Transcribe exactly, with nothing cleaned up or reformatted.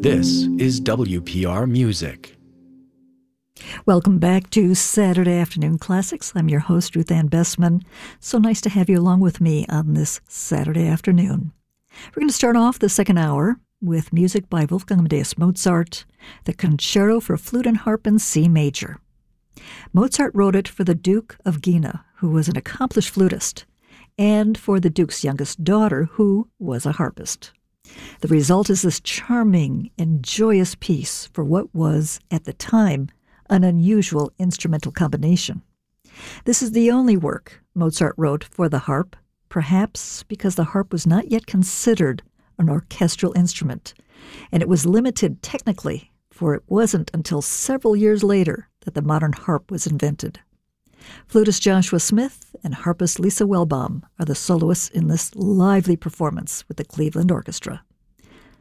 This is W P R Music. Welcome back to Saturday Afternoon Classics. I'm your host, Ruth Ann Bessman. So nice to have you along with me on this Saturday afternoon. We're going to start off the second hour with music by Wolfgang Amadeus Mozart, the Concerto for Flute and Harp in C Major. Mozart wrote it for the Duke of Guina, who was an accomplished flutist, and for the Duke's youngest daughter, who was a harpist. The result is this charming and joyous piece for what was, at the time, an unusual instrumental combination. This is the only work Mozart wrote for the harp, perhaps because the harp was not yet considered an orchestral instrument, and it was limited technically, for it wasn't until several years later that the modern harp was invented. Flutist Joshua Smith and harpist Lisa Welbaum are the soloists in this lively performance with the Cleveland Orchestra.